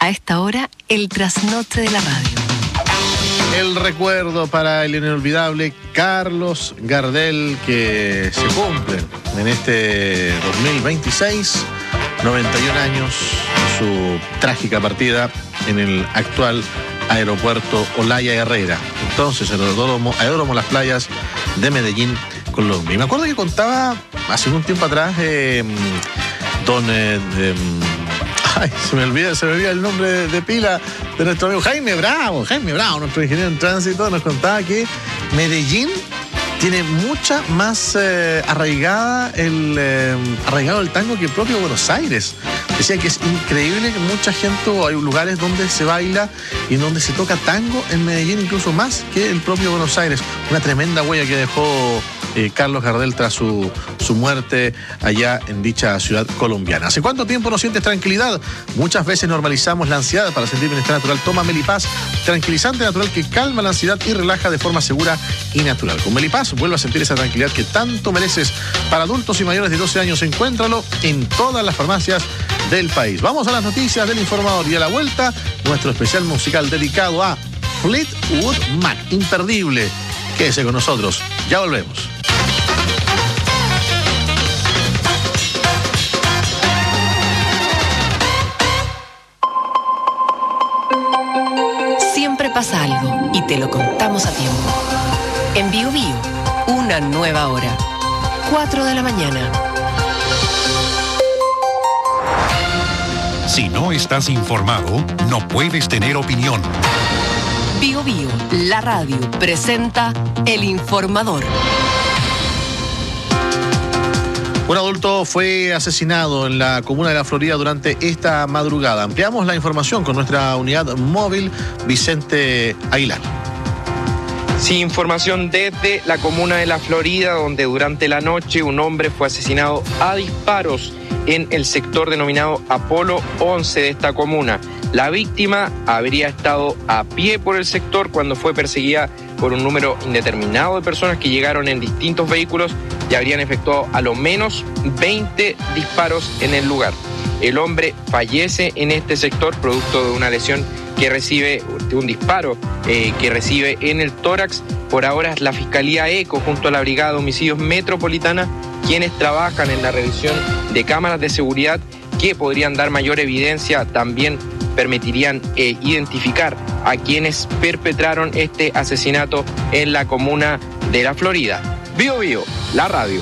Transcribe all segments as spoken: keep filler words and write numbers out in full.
A esta hora, el trasnoche de la radio. El recuerdo para el inolvidable Carlos Gardel, que se cumple en este dos mil veintiséis, noventa y un años, su trágica partida en el actual aeropuerto Olaya Herrera. Entonces, el aeródromo, aeródromo Las Playas de Medellín, Colombia. Y me acuerdo que contaba hace un tiempo atrás eh, don... Eh, eh, Ay, se me olvida, se me olvida el nombre de, de pila de nuestro amigo Jaime Bravo. Jaime Bravo, nuestro ingeniero en tránsito, nos contaba que Medellín tiene mucha más eh, arraigada el eh, arraigado el tango que el propio Buenos Aires. Decía que es increíble que mucha gente, o hay lugares donde se baila y donde se toca tango en Medellín, incluso más que el propio Buenos Aires. Una tremenda huella que dejó eh, Carlos Gardel tras su, su muerte allá en dicha ciudad colombiana. ¿Hace cuánto tiempo no sientes tranquilidad? Muchas veces normalizamos la ansiedad. Para sentir bienestar natural, toma Melipaz, tranquilizante natural que calma la ansiedad y relaja de forma segura y natural. Con Melipaz vuelve a sentir esa tranquilidad que tanto mereces. Para adultos y mayores de doce años, encuéntralo en todas las farmacias del país. Vamos a las noticias del informador y a la vuelta nuestro especial musical dedicado a Fleetwood Mac. Imperdible. Quédese con nosotros. Ya volvemos. Siempre pasa algo y te lo contamos a tiempo. En Bio Bio, una nueva hora. cuatro de la mañana. Si no estás informado, no puedes tener opinión. Bio Bio, la radio, presenta El Informador. Un adulto fue asesinado en la comuna de La Florida durante esta madrugada. Ampliamos la información con nuestra unidad móvil, Vicente Aguilar. Sí, información desde la comuna de La Florida, donde durante la noche un hombre fue asesinado a disparos en el sector denominado Apolo once de esta comuna. La víctima habría estado a pie por el sector cuando fue perseguida por un número indeterminado de personas que llegaron en distintos vehículos y habrían efectuado a lo menos veinte disparos en el lugar. El hombre fallece en este sector producto de una lesión que recibe, de un disparo eh, que recibe en el tórax. Por ahora es la Fiscalía ECO junto a la Brigada de Homicidios Metropolitana quienes trabajan en la revisión de cámaras de seguridad que podrían dar mayor evidencia, también permitirían eh, identificar a quienes perpetraron este asesinato en la comuna de La Florida. Bio Bio, la radio.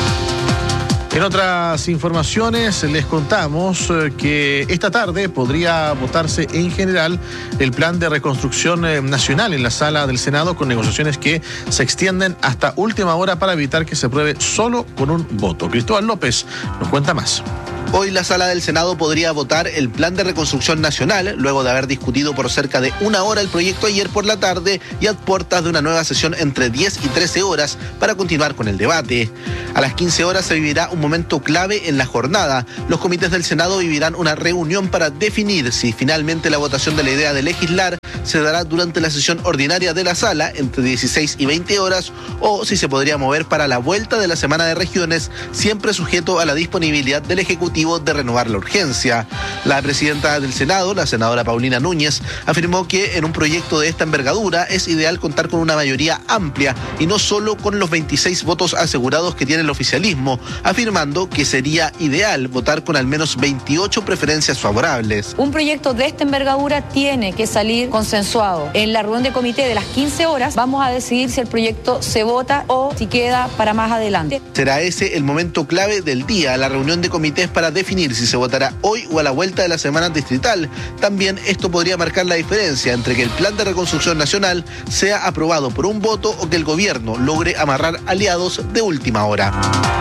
En otras informaciones les contamos que esta tarde podría votarse en general el plan de reconstrucción nacional en la sala del Senado, con negociaciones que se extienden hasta última hora para evitar que se apruebe solo con un voto. Cristóbal López nos cuenta más. Hoy la sala del Senado podría votar el plan de reconstrucción nacional, luego de haber discutido por cerca de una hora el proyecto ayer por la tarde y a puertas de una nueva sesión entre diez y trece horas para continuar con el debate. A las quince horas se vivirá un momento clave en la jornada. Los comités del Senado vivirán una reunión para definir si finalmente la votación de la idea de legislar se dará durante la sesión ordinaria de la sala entre dieciséis y veinte horas o si se podría mover para la vuelta de la semana de regiones, siempre sujeto a la disponibilidad del Ejecutivo de renovar la urgencia. La presidenta del Senado, la senadora Paulina Núñez, afirmó que en un proyecto de esta envergadura es ideal contar con una mayoría amplia y no solo con los veintiséis votos asegurados que tiene el oficialismo, afirmando que sería ideal votar con al menos veintiocho preferencias favorables. Un proyecto de esta envergadura tiene que salir consensuado. En la reunión de comité de las quince horas vamos a decidir si el proyecto se vota o si queda para más adelante. Será ese el momento clave del día, la reunión de comités para definir si se votará hoy o a la vuelta de la semana distrital. También esto podría marcar la diferencia entre que el plan de reconstrucción nacional sea aprobado por un voto o que el gobierno logre amarrar aliados de última hora.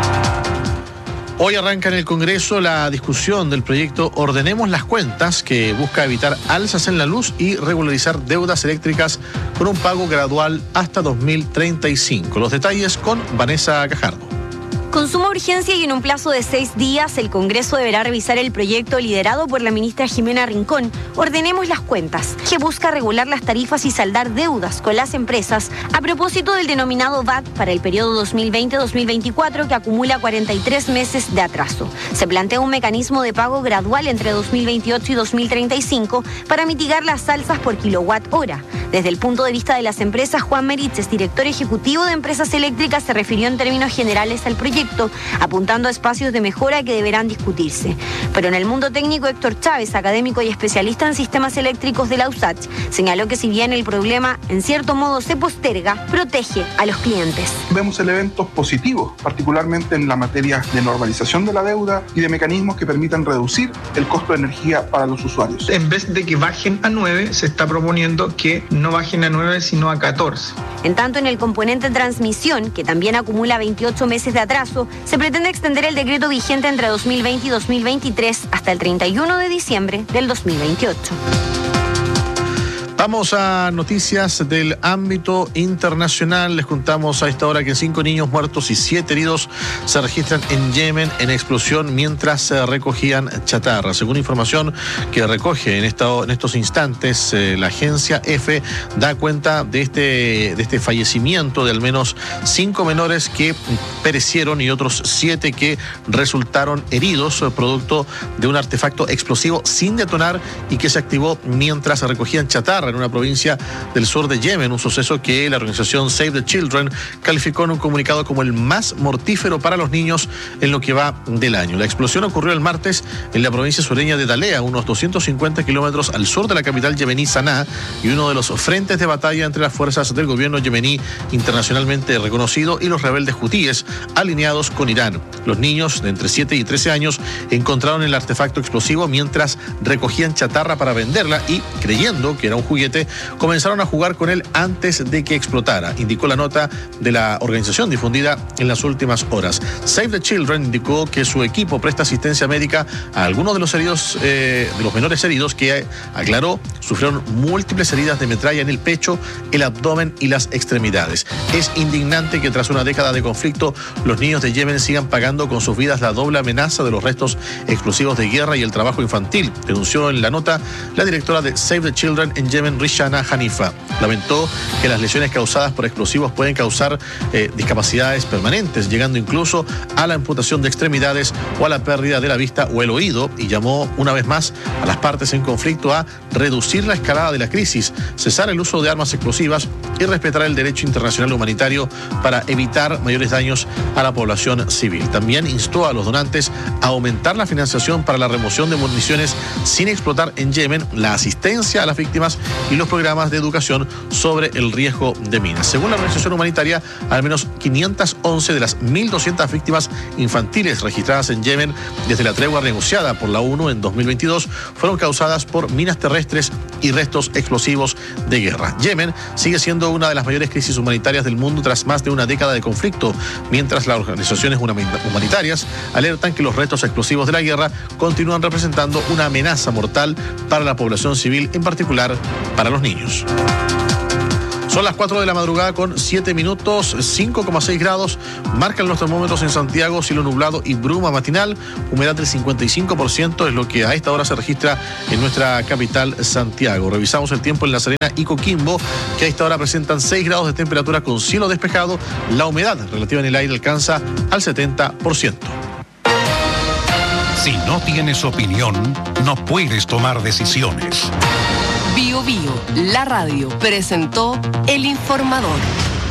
Hoy arranca en el Congreso la discusión del proyecto Ordenemos las Cuentas, que busca evitar alzas en la luz y regularizar deudas eléctricas con un pago gradual hasta dos mil treinta y cinco. Los detalles con Vanessa Cajardo. Con suma urgencia y en un plazo de seis días, el Congreso deberá revisar el proyecto liderado por la ministra Jimena Rincón, Ordenemos las Cuentas, que busca regular las tarifas y saldar deudas con las empresas a propósito del denominado V A T para el periodo dos mil veinte a dos mil veinticuatro, que acumula cuarenta y tres meses de atraso. Se plantea un mecanismo de pago gradual entre dos mil veintiocho y dos mil treinta y cinco para mitigar las alzas por kilowatt hora. Desde el punto de vista de las empresas, Juan Meriches, director ejecutivo de Empresas Eléctricas, se refirió en términos generales al proyecto, apuntando a espacios de mejora que deberán discutirse. Pero en el mundo técnico, Héctor Chávez, académico y especialista en sistemas eléctricos de la U S A C H, señaló que si bien el problema en cierto modo se posterga, protege a los clientes. Vemos elementos positivos, particularmente en la materia de normalización de la deuda y de mecanismos que permitan reducir el costo de energía para los usuarios. En vez de que bajen a nueve, se está proponiendo que no bajen a nueve, sino a catorce. En tanto, en el componente transmisión, que también acumula veintiocho meses de atraso, se pretende extender el decreto vigente entre dos mil veinte y dos mil veintitrés hasta el treinta y uno de diciembre del dos mil veintiocho. Vamos a noticias del ámbito internacional. Les contamos a esta hora que cinco niños muertos y siete heridos se registran en Yemen en explosión mientras se recogían chatarra. Según información que recoge en, esta, en estos instantes, eh, la agencia EFE da cuenta de este, de este fallecimiento de al menos cinco menores que perecieron y otros siete que resultaron heridos, producto de un artefacto explosivo sin detonar y que se activó mientras se recogían chatarra en una provincia del sur de Yemen, un suceso que la organización Save the Children calificó en un comunicado como el más mortífero para los niños en lo que va del año. La explosión ocurrió el martes en la provincia sureña de Dalea, unos doscientos cincuenta kilómetros al sur de la capital yemení Saná, y uno de los frentes de batalla entre las fuerzas del gobierno yemení internacionalmente reconocido y los rebeldes hutíes alineados con Irán. Los niños de entre siete y trece años encontraron el artefacto explosivo mientras recogían chatarra para venderla y, creyendo que era un juguete, comenzaron a jugar con él antes de que explotara, indicó la nota de la organización difundida en las últimas horas. Save the Children indicó que su equipo presta asistencia médica a algunos de los heridos, eh, de los menores heridos, que aclaró sufrieron múltiples heridas de metralla en el pecho, el abdomen y las extremidades. Es indignante que tras una década de conflicto los niños de Yemen sigan pagando con sus vidas la doble amenaza de los restos explosivos de guerra y el trabajo infantil, denunció en la nota la directora de Save the Children en Yemen, Rishana Hanifa. Lamentó que las lesiones causadas por explosivos pueden causar eh, discapacidades permanentes, llegando incluso a la amputación de extremidades o a la pérdida de la vista o el oído, y llamó una vez más a las partes en conflicto a reducir la escalada de la crisis, cesar el uso de armas explosivas y respetar el derecho internacional humanitario para evitar mayores daños a la población civil. También instó a los donantes a aumentar la financiación para la remoción de municiones sin explotar en Yemen, la asistencia a las víctimas y los programas de educación sobre el riesgo de minas. Según la organización humanitaria, al menos quinientas once de las mil doscientas víctimas infantiles registradas en Yemen desde la tregua negociada por la ONU en dos mil veintidós fueron causadas por minas terrestres y restos explosivos de guerra. Yemen sigue siendo una de las mayores crisis humanitarias del mundo tras más de una década de conflicto, mientras las organizaciones humanitarias alertan que los restos explosivos de la guerra continúan representando una amenaza mortal para la población civil, en particular para los niños. Son las cuatro de la madrugada con siete minutos, cinco coma seis grados, marcan los termómetros en Santiago, cielo nublado y bruma matinal, humedad del cincuenta y cinco por ciento es lo que a esta hora se registra en nuestra capital Santiago. Revisamos el tiempo en La Serena y Coquimbo, que a esta hora presentan seis grados de temperatura con cielo despejado, la humedad relativa en el aire alcanza al setenta por ciento. Si no tienes opinión, no puedes tomar decisiones. Bio Bio, la radio, presentó El Informador.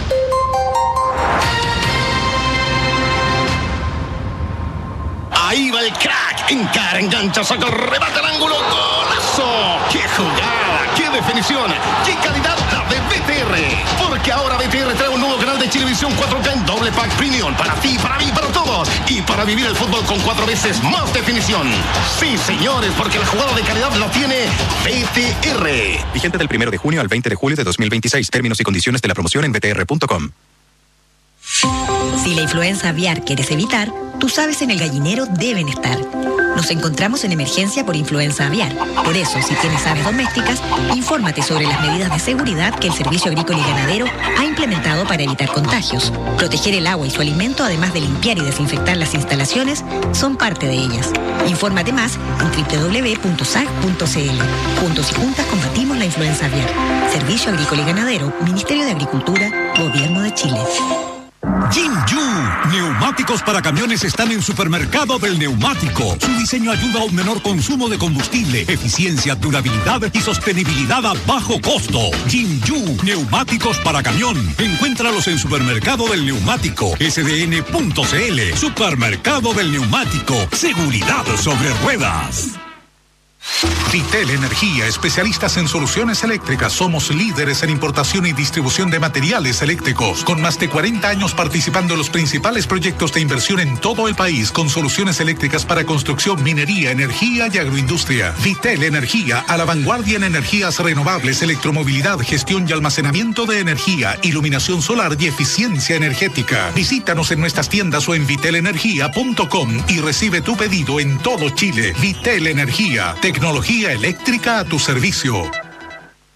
Ahí va el crack, encara, engancha, saca, rebate el ángulo, golazo. ¡Qué jugada! ¡Qué definición! ¡Qué calidad la de B T R! Porque ahora B T R trae un nuevo canal de Chilevisión cuatro K en doble pack premium para ti, para mí, para todos, y para vivir el fútbol con cuatro veces más definición. Sí, señores, porque la jugada de calidad la tiene B T R. Vigente del primero de junio al veinte de julio de dos mil veintiséis. Términos y condiciones de la promoción en b t r punto com. Si la influenza aviar quieres evitar, tus aves en el gallinero deben estar. Nos encontramos en emergencia por influenza aviar. Por eso, si tienes aves domésticas, infórmate sobre las medidas de seguridad que el Servicio Agrícola y Ganadero ha implementado para evitar contagios. Proteger el agua y su alimento, además de limpiar y desinfectar las instalaciones, son parte de ellas. Infórmate más en doble u doble u doble u punto s a g punto c l. Juntos y juntas combatimos la influenza aviar. Servicio Agrícola y Ganadero, Ministerio de Agricultura, Gobierno de Chile. Jinju, neumáticos para camiones están en Supermercado del Neumático. Su diseño ayuda a un menor consumo de combustible, eficiencia, durabilidad y sostenibilidad a bajo costo. Jinju, neumáticos para camión. Encuéntralos en Supermercado del Neumático, s d n punto c l. Supermercado del Neumático, seguridad sobre ruedas. Vitel Energía, especialistas en soluciones eléctricas. Somos líderes en importación y distribución de materiales eléctricos, con más de cuarenta años participando en los principales proyectos de inversión en todo el país, con soluciones eléctricas para construcción, minería, energía y agroindustria. Vitel Energía, a la vanguardia en energías renovables, electromovilidad, gestión y almacenamiento de energía, iluminación solar y eficiencia energética. Visítanos en nuestras tiendas o en vitel energía punto com y recibe tu pedido en todo Chile. Vitel Energía, tecnología eléctrica a tu servicio.